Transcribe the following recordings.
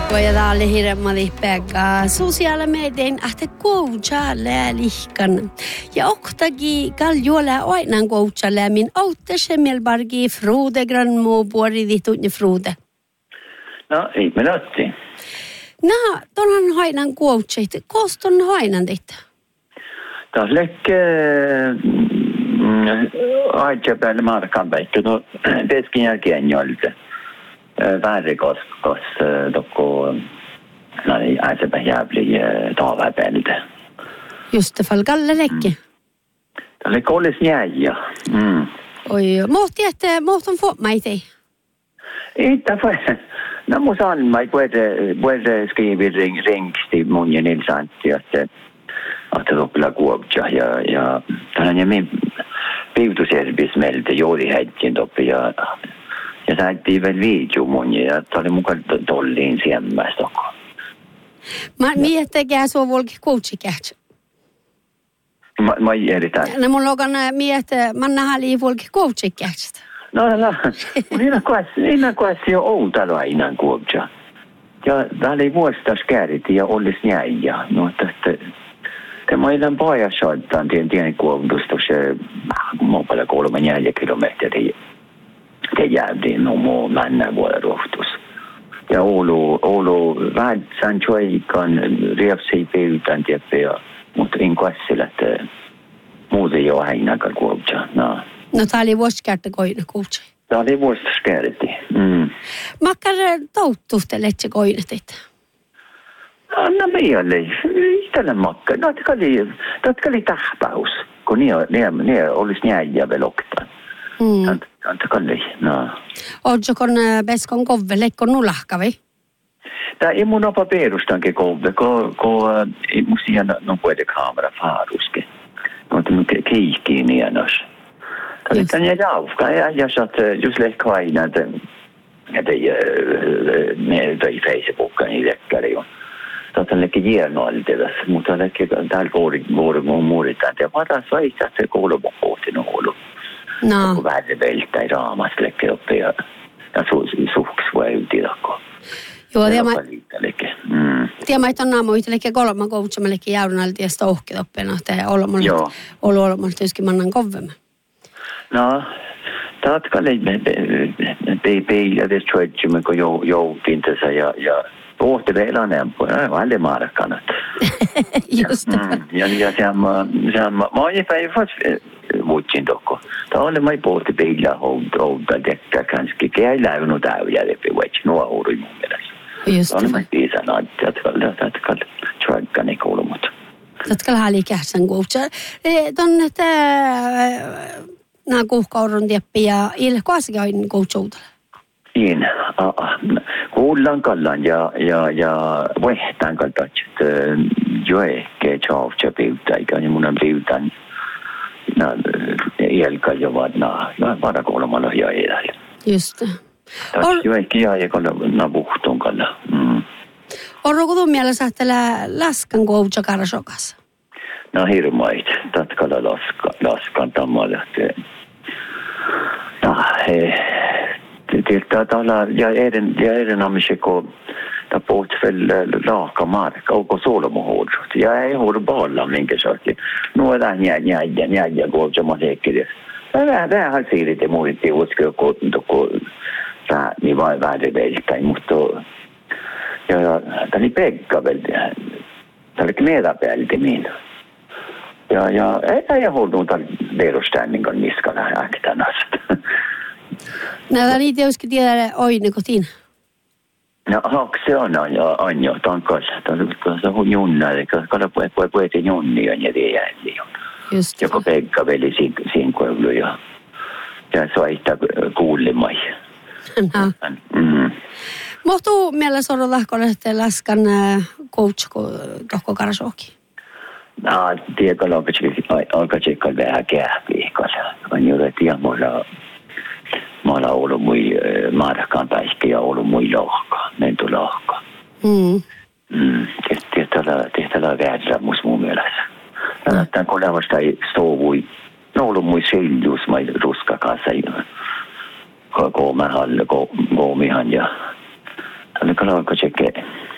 Ja täällä hirveästi päivää sosiaali median ahte koutsalle lihkan. Ja oktakin kaljuola aina koutsalle min auttasemmelbargi Frode Granmo puori ditut ja Frode. No, ei me nätti. No, tonhan hainan koutsit. Koston hainan dit? Taas lekke aitja päälle markan päikkä. No, peskin jälkeen jolta. Väärikos tokko äsepä jävli taavapäältä. Just det fall galle lekki. Tälle kolles jäijä. Oi, mohti että mohton fotmaiti. Inte för när man san mig både skriver ringsti mun ja nilsantti att roppla kuopja ja tähän ja min piutuservis meiltä juuri hetken toppi ja saatiin vielä video mun ja tämä oli mukaan tolliin siemmästä. Mä miettekää sua volki coachikähtsä. Mä erittäin. No mun logan miettä, mä nähäli volki coachikähtsä. No, niinä kuassi jo outalo aina kuopja. Ja täällä ei vuostas käärit ja olisi jäijä. No, tämä ei tämän pajassaattaan tien kuoptusta se paljon 3 kilometriä. Det jävligt nog männen våra rohtus. Ja Oulu vähän sanchoikan riepsi pyytän tieppiä, mutta en kuessillä, että muuten jo häinäkään kuulta. No tää oli vuosikäärtä koina kuulta. Tää oli vuosikäärti. Makkar touttuhtelet se koinatit? No meille, tällä makka. Tatka oli tahpaus, kun ne olisi jäijä veloktaan. Tanta kalli, no. Ootko kon beskon kovve lekkon nulahkavi? Tää ei mun opa perustankin kovve, kun ei musta ihan no puede kamera faaruske. Mutta mun kiihkiin nienos. Tää oli tänne jaufka, ja saat just lekko aina, että ne toi Facebookan i lekkari on. Tätä lekki hienoilta tässä, mutta lekki täällä vuori muuritaan. Ja varas vaihtaa se koulun pohti nuolu. No. Kun vähän veltä ei raamasta lekke oppe ja suhks voi yltirakko. Joo, tiedä että on naamoita lekke 3 koutsamme lekke jaudunalti ja sitä ohkit oppena. Että olemassa tietysti mannan kovvemme. No, tatka leikme ja des tjöjtsymme kun joutin tässä ja pohti vielä enemmän, välillä markkanat. Just ja mä oon päivässä muutsin tokko. Tämä oli mai pohti peillä houdta tekkä kanski. Käy läynyt täyjä läpi, vaikka nuo uuri mun mielestä. Just det. Tämä on tatkal tjöjkkani kuulumut. Tatkal hali kähtsän kuutsa. Tuonne nämä kuukauden tieppi ja ilkoasikin on kuutsuutella. Niin, kuullaan kallan ja vehtään kalta, että jo ehkä tjaavtja piuttaa, eikä mun on piuttaan iälkä jo vada kolmalla ja edellä. Just. Tässä jo ehkä jääkalla puhtuun kalla. Onko tuon mielessä, että laskan koutsa karasokassa? No hirmait, tatkalla laskan tamalla. Ja erinomaisesti, kun tämä puhut vielä laakamarkka, onko solmuhuudut. Ja ei huudu balla minkä sorti. Nuodaan jäijä, kun se on hekkeliä. Vähän siirryt ja muihin uskoa, kun niin vain väärin mutta tämä oli Pekka vielä. Tämä oli kneedapäälti min. Ja ei huudu tämän verustäänin kan niskana äktänästä. Näillä niitä joskin tiedä oine kotiin. No, se on jo tankas. Se on junna, eli kada puhutin junnia ja tiedä. Just. Joko Pekka veli sinkoilu ja soittaa kuulimai. Mohtuu mielessä olla lahkolle laskan coach tohko karasoki? No, tiedä, onko tsekkaan vähän kääpiikalla. On juuri tiedä, mä olen ollut mui markkaan päiski ja ollut mui lohka, mentolohka. Tehtävä väärä mun mielestä. Tämän kolevasta ei sovui, no ollut mui seljus, mä ruska kanssa. Koomihan ja tämä on kalauko tsekke.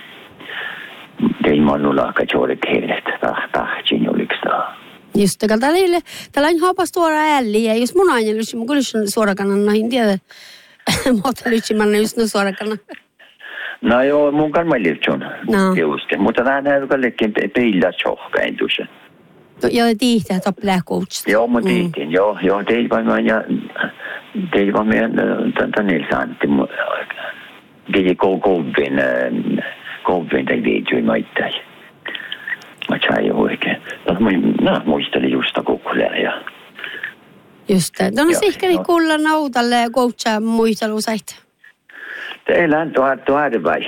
mannulla juuri teille tahtiin oliksaa. Just det, tällä on haapas tuoda älliä, jos mun aina lysi, mun kyllä suorakana, en tiedä, mutta lysi manna just no suorakana. No joo, mun kanssa mä lytsun, mutta tämä on kallekin peillä tjohkain tuossa. Joo, tiihtää toppelää coachista. Joo, mä tiihtin, joo, teillä vaan meidän tänne saanti, kei kovin tai viityin maittain. Mä sain oikein. Mä muistelin just kukuleja ja... Just det. No sihkari kuulla nautalle ja coachaa muistelusaita. Teillä on tuoda vai.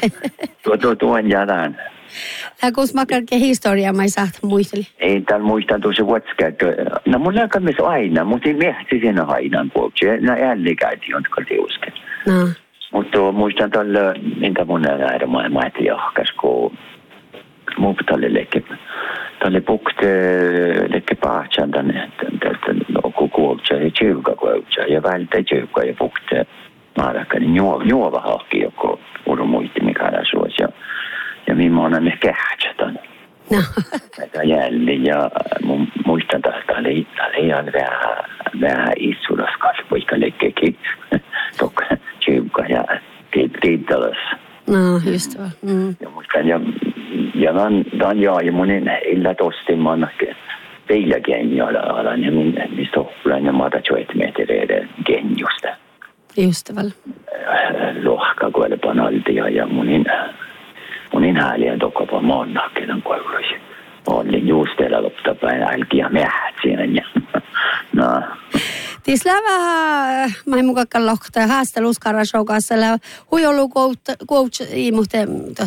Tuon jadaan. Kus makarke historiaa mä ei saa muisteli. Ei täällä muistan tuossa vuotskään. No mulla on myös aina, mutta ei mehti siinä aina puolella. No ällikäiti on kaltiusken. No. Mutta muistan tällä, minkä mun nähdä mä et jahkas, kun muuta tälle pukte lekke pahtsan tänne kuultsa ja tjuvka kuultsa ja vältä tjuvka ja pukte maarakkani juova hahki, joka uru muisti mikä on suos ja millainen ne kähtsät. No. Tämä jälleen ja muistan tästä oli ihan vähän issuras kasvoika lekkekin. Tokka tjuvka ja tiittalas. No, just vaan. Ja muistan ja dan ja monen illa tostin mannakin teillä genjalla ja mistä olen ja maata joetmetereiden genjusta. Just väl. Lohka kuolepan alti ja monin hääliä tokkopa mannakin kuuluisi. Olin juusteella loppupäin älkiä mehät siinä ja no. Tisla vähän, mä en mukaan lohtaa haasteluskarashoukassa, huijolu coach imuhte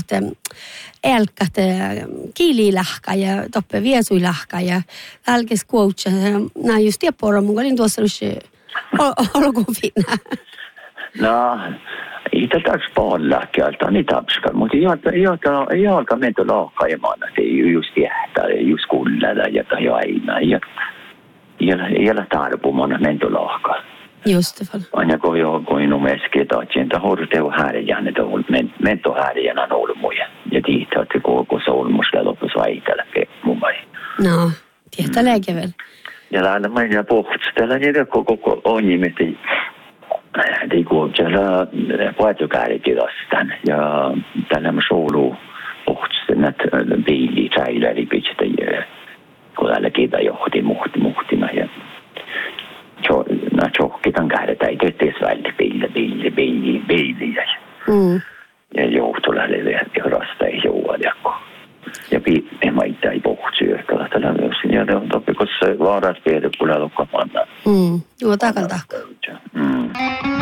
elkat kiililahka ja toppe viesuilahka ja älkes coach. Nää just tieporo mun olin tuossa lysi olkovinna. No, ei tätä spallakin, alta niin tapskal, mutta ei alka menty lahkaimaan, että ei just jähtää, just kuunnella ja aina ei ole tarpumana menty lahkaa. Just det. Aina kun joku meski että horteu härjään, että menty härjään on ollut muja. Ja tiihtää, että koko solmuska lopussa vaihtelä mun vai. No, tiihtää lääkevel. Ja täällä mä puhtustella niitä koko onimetti. Det går tjäla puhutukäärikilastan ja tällä soulu puhtustan, että biili traileri pitää kun täällä kiitä johti muhtina ja tjohkitan käydetään, ei tietysti välillä biili ja johtulälle ja rasta ei juoda. Ja maita ei puhutsi yhtä tällä myös. Ja topi, kun se vaarat viedä, kun lukkamanna. Joo, takalta.